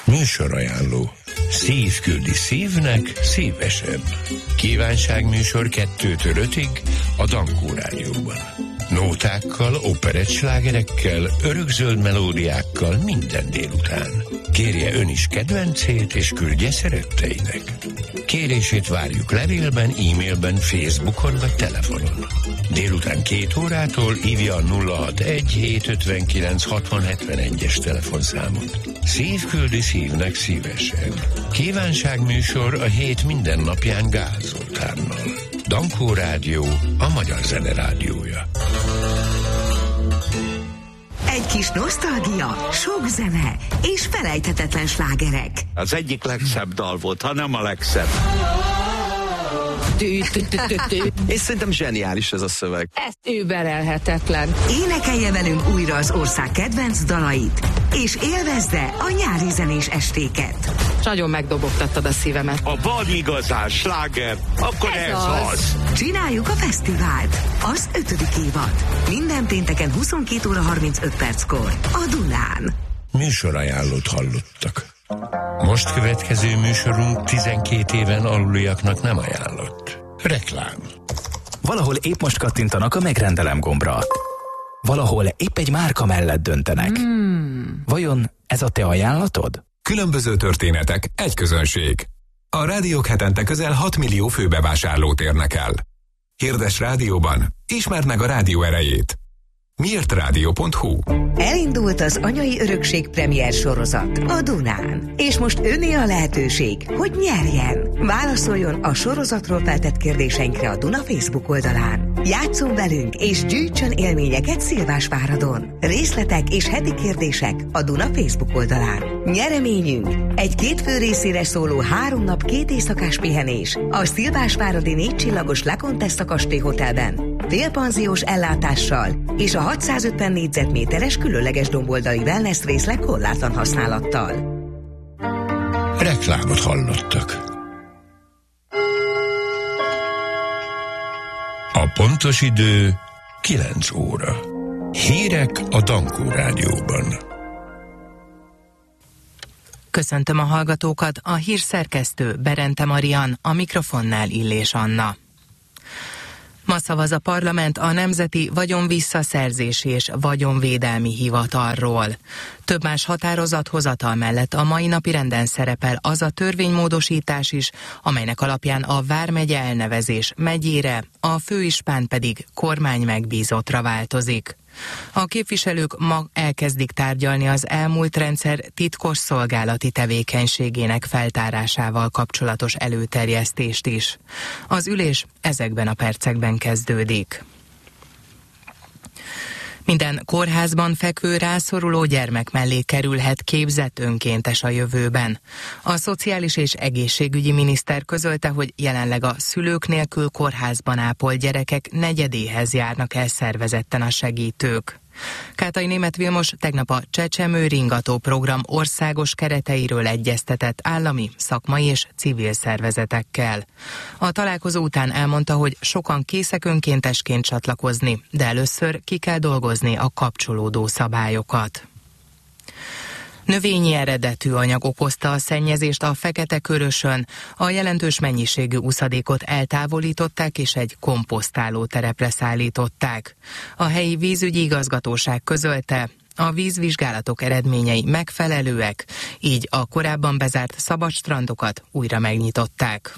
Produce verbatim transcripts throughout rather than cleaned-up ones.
Műsorajánló. Szív küldi szívnek szívesen. Kívánságműsor kettőtől ötig a Dankó Rádióban. Nótákkal, operettslágerekkel, örökzöld melódiákkal minden délután. Kérje ön is kedvencét, és küldje szeretteinek. Kérését várjuk levélben, e-mailben, Facebookon vagy telefonon. Délután két órától hívja a nulla hatvanegy hétszázötvenkilenc hatvan hetvenegyes telefonszámot. Szív küldi szívnek szívesen. Kívánságműsor a hét minden napján Gál Zoltánnal. Dankó Rádió, a magyar zene rádiója. Egy kis nosztalgia, sok zene és felejthetetlen slágerek. Az egyik legszebb dal volt, ha nem a legszebb. És szerintem zseniális ez a szöveg. Ez überelhetetlen. Énekelje velünk újra az ország kedvenc dalait, és élvezze a nyári zenés estéket. Nagyon megdobogtattad a szívemet. Ha van igazán sláger, akkor ez, ez az. az. Csináljuk a fesztivált, az ötödik évad. Minden pénteken huszonkét óra harmincöt perckor a Dunán. Műsorajánlót hallottak. Most következő műsorunk tizenkét éven aluliaknak nem ajánlott. Reklám. Valahol épp most kattintanak a megrendelem gombra. Valahol épp egy márka mellett döntenek. Hmm. Vajon ez a te ajánlatod? Különböző történetek, egy közönség. A rádiók hetente közel hat millió főbevásárlót érnek el. Hirdes rádióban, ismerd meg a rádió erejét. miért rádió pont hu. Elindult az Anyai Örökség premier sorozat a Dunán. És most önné a lehetőség, hogy nyerjen. Válaszoljon a sorozatról feltett kérdéseinkre a Duna Facebook oldalán. Játsszon velünk és gyűjtsön élményeket Szilvásváradon. Részletek és heti kérdések a Duna Facebook oldalán. Nyereményünk egy két fő részére szóló három nap két éjszakás pihenés a Szilvásváradi négy csillagos La Contessa Kastély Hotelben. Félpanziós ellátással és a hatszázötven négyzetméteres különleges domboldali wellness részleg korlátlan használattal. Reklámot hallottak. A pontos idő kilenc óra. Hírek a Dankó Rádióban. Köszöntöm a hallgatókat, a hírszerkesztő Berente Marian, a mikrofonnál Illés Anna. Ma szavaz a parlament a Nemzeti Vagyonvisszaszerzési és Vagyonvédelmi Hivatalról. Több más határozathozatal mellett a mai napirenden szerepel az a törvénymódosítás is, amelynek alapján a vármegye elnevezés megyére, a főispán pedig kormány megbízottra változik. A képviselők ma elkezdik tárgyalni az elmúlt rendszer titkos szolgálati tevékenységének feltárásával kapcsolatos előterjesztést is. Az ülés ezekben a percekben kezdődik. Minden kórházban fekvő rászoruló gyermek mellé kerülhet képzett önkéntes a jövőben. A Szociális és Egészségügyi Miniszter közölte, hogy jelenleg a szülők nélkül kórházban ápolt gyerekek negyedéhez járnak el szervezetten a segítők. Kátai Németh Vilmos tegnap a Csecsemő Ringató program országos kereteiről egyeztetett állami, szakmai és civil szervezetekkel. A találkozó után elmondta, hogy sokan készek önkéntesként csatlakozni, de először ki kell dolgozni a kapcsolódó szabályokat. Növényi eredetű anyag okozta a szennyezést a Fekete-Körösön. A jelentős mennyiségű uszadékot eltávolították és egy komposztáló terepre szállították. A helyi vízügyi igazgatóság közölte, a vízvizsgálatok eredményei megfelelőek, így a korábban bezárt szabadstrandokat újra megnyitották.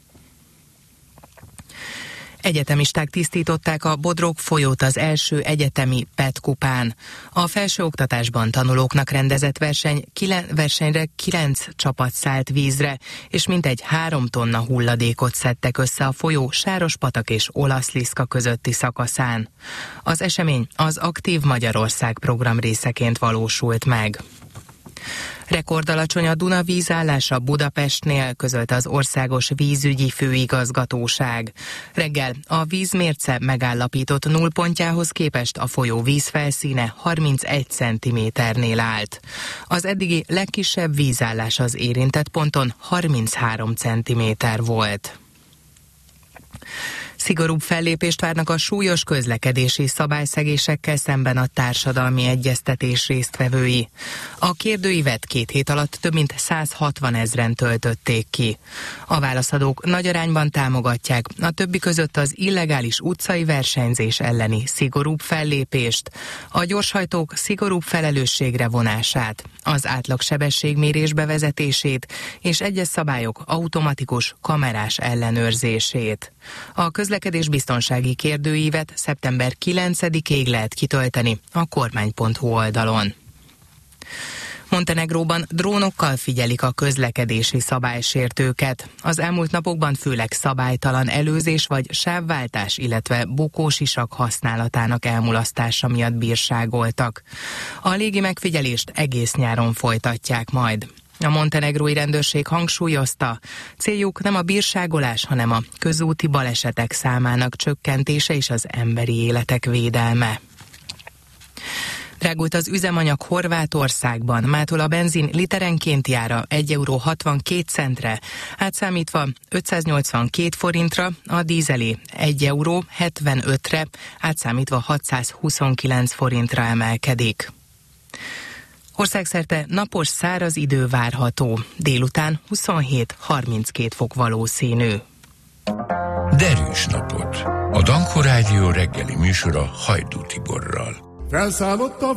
Egyetemisták tisztították a Bodrog folyót az első egyetemi pé e té kupán. A felsőoktatásban tanulóknak rendezett verseny, kilen, versenyre kilenc csapat szállt vízre, és mintegy három tonna hulladékot szedtek össze a folyó Sárospatak és Olaszliszka közötti szakaszán. Az esemény az Aktív Magyarország program részeként valósult meg. Rekordalacsony a Duna vízállása Budapestnél, közölte az Országos Vízügyi Főigazgatóság. Reggel a vízmérce megállapított nullpontjához képest a folyó vízfelszíne harmincegy centiméternél állt. Az eddigi legkisebb vízállás az érintett ponton harminchárom centiméter volt. Szigorúbb fellépést várnak a súlyos közlekedési szabályszegésekkel szemben a társadalmi egyeztetés résztvevői. A kérdőívet két hét alatt több mint százhatvan ezren töltötték ki. A válaszadók nagy arányban támogatják a többi között az illegális utcai versenyzés elleni szigorúbb fellépést, a gyorshajtók szigorúbb felelősségre vonását, az átlagsebességmérés bevezetését és egyes szabályok automatikus kamerás ellenőrzését. A közlekedésbiztonsági kérdőívet szeptember kilencedikéig lehet kitölteni a kormány pont hu oldalon. Montenegróban drónokkal figyelik a közlekedési szabálysértőket. Az elmúlt napokban főleg szabálytalan előzés vagy sávváltás, illetve bukósisak használatának elmulasztása miatt bírságoltak. A légi megfigyelést egész nyáron folytatják majd. A montenegrói rendőrség hangsúlyozta, céljuk nem a bírságolás, hanem a közúti balesetek számának csökkentése és az emberi életek védelme. Drágult az üzemanyag Horvátországban, mától a benzin literenkénti ára egy euró hatvankét centre, átszámítva ötszáznyolcvankét forintra, a dízelé egy euró hetvenötre, átszámítva hatszázhuszonkilenc forintra emelkedik. Országszerte napos száraz idő várható, délután huszonhét harminckét fok valószínű. Derűs napot! A Dankó Rádió reggeli műsora Hajdú Tiborral. Felszállott a